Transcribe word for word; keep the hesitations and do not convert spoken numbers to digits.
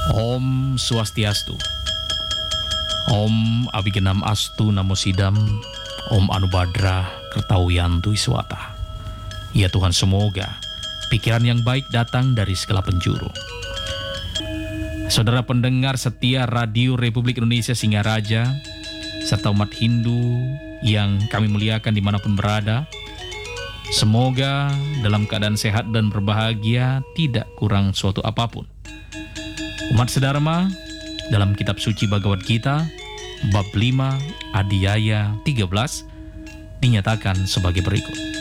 Om Swastiastu. Om Abigenam Astu Namo Sidam. Om Anubadra Kertawiyantu Iswata. Ya Tuhan, semoga pikiran yang baik datang dari segala penjuru. Saudara pendengar setia Radio Republik Indonesia Singaraja, serta umat Hindu yang kami muliakan dimanapun berada, semoga dalam keadaan sehat dan berbahagia, tidak kurang suatu apapun. Umat sedharma, dalam kitab suci Bhagavad Gita, bab lima, adhyaya tiga belas, dinyatakan sebagai berikut.